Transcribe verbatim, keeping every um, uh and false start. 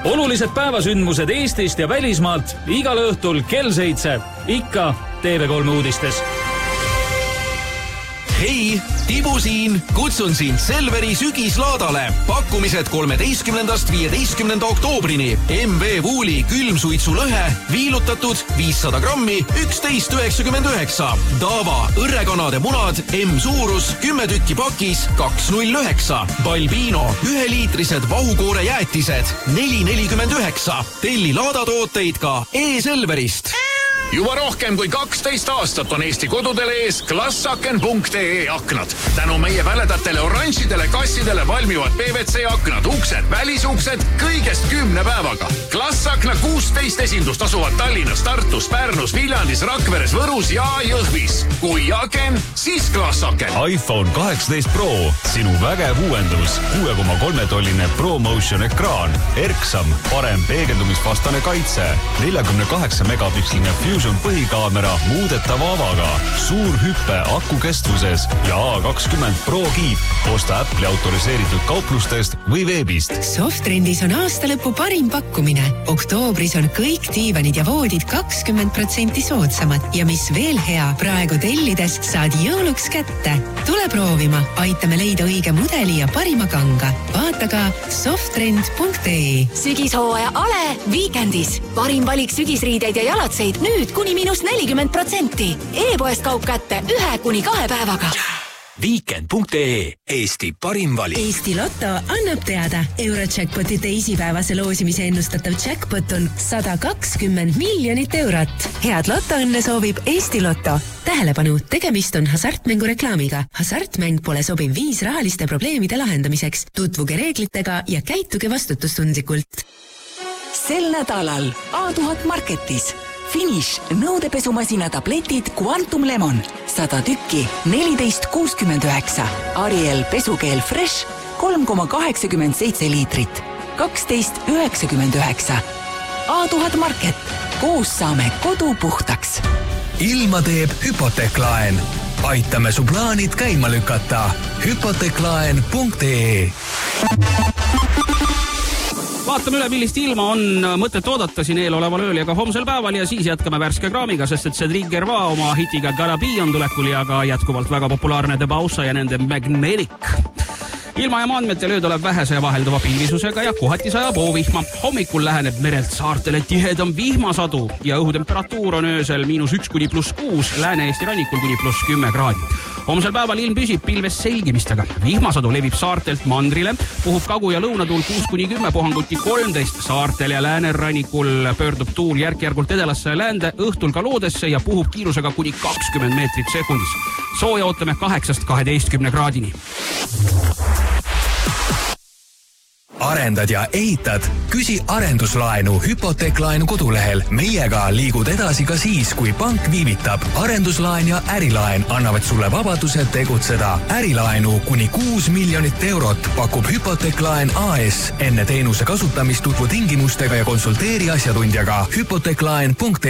olulised päevasündmused Eestist ja välismaalt igal õhtul kell seitse. Ikka T V kolm uudistes. Hei, Tibu siin. Kutsun sind Selveri sügislaadale. Pakkumised kolmeteistkümnendast viieteistkümnenda oktoobrini. M V Wooli külmsuitsulõhe, viilutatud viissada grammi, üksteist üheksakümmend üheksa. Dava õrrekanade munad, M suurus, kümme tükki pakis, kaks null üheksa. Balbino, üheliitrised vahukoore jäätised, neli nelikümmend üheksa. Telli laadatooteid ka E-Selverist. Juba rohkem kui kaksteist aastat on Eesti kodudele ees klassaken punkt ee aknad. Tänu meie väledatele oranžidele kassidele valmivad P V C aknad, uksed, välisuksed kõigest kümne päevaga. Klassakna kuusteist esindust asuvad Tallinnas, Tartus, Pärnus, Viljandis, Rakveres, Võrus ja Jõhvis. Kui aken, siis klassaken. iPhone kaheksateist Pro, sinu vägev uuendus. kuue koma kolme tolline ProMotion ekraan, erksam, parem peegeldumisvastane kaitse, neljakümne kaheksa megapiksline Fusion põhikaamera muudetava avaga, suur hüppe aku kestvuses ja A kakskümmend Pro kiip. Osta Apple'i autoriseeritud kauplustest või veebist. Softrendis on aastalõpu parim pakkumine. Oktoobris on kõik diivanid ja voodid kakskümmend protsenti soodsamad ja mis veel hea, praegu tellides saad jõuluks kätte. Tule proovima, aitame leida õige mudeli ja parima kanga. Vaata ka softrend punkt ee. Sügishooaja ale Weekendis. Parim valik sügisriideid ja jalatseid nüüd kuni miinus nelikümmend protsenti. E-poest kaup kätte ühe kuni kahe päevaga. Weekend punkt ee. Eesti parim valik. Eesti Lotto annab teada. Eurojackpoti teisipäevase loosimise ennustatav jackpot on sada kakskümmend miljonit eurot. Head Lottoõnne soovib Eesti Lotto. Tähelepanu, tegemist on hasartmängu reklaamiga. Hasartmäng pole sobiv viis rahaliste probleemide lahendamiseks. Tutvuge reeglitega ja käituge vastutustundlikult. Sel nädalal A tuhat Marketis Finish nõudepesumasina tabletid Quantum Lemon sada tükki, neliteist kuuskümmend üheksa. Ariel pesukeel Fresh kolm koma kaheksakümmend seitse liitrit, kaksteist üheksakümmend üheksa. A tuhat Market. Koos saame kodu puhtaks. Ilma teeb hüpoteeklaen. Aitame su plaanid käima lükata. hüpoteeklaen punkt ee. Vaatame üle, millist ilma on mõtet oodata siin eeloleval ööl ja ka homsel päeval ja siis jätkame värske kraamiga, sest et Cedric Gervais oma hitiga Garabi on tulekul ja ka jätkuvalt väga populaarne The Bausa ja nende Magnetic. Ilma ja maandmete löö tuleb vähese ja vahelduva pilvisusega ja kohati sajab oovihma. Hommikul läheneb merelt saartele tihedam vihmasadu ja õhutemperatuur on öösel miinus üks kuni pluss kuus, Lääne-Eesti rannikul kuni pluss kümme kraadi. Homsel päeval ilm püsib pilves selgimistega. Vihmasadu levib saartelt mandrile, puhub kagu- ja lõunatuul kuus kuni kümme, puhanguti kolmteist saartel ja Läänerannikul pöördub tuul järk-järgult edelasse ja läände, õhtul ka loodesse ja puhub kiirusega kuni kakskümmend meetrit sekundis. Sooja ootame kaheksast kaheteistkümne kraadini. Arendad ja ehitad? Küsi arenduslaenu hüpoteeklaenu kodulehel. Meiega liigud edasi ka siis, kui pank viivitab. Arenduslaen ja ärilaen annavad sulle vabaduse tegutseda. Ärilaenu kuni kuus miljonit eurot pakub hüpoteeklaen A S. Enne teenuse kasutamist tutvu tingimustega ja konsulteeri asjatundjaga hüpoteeklaen punkt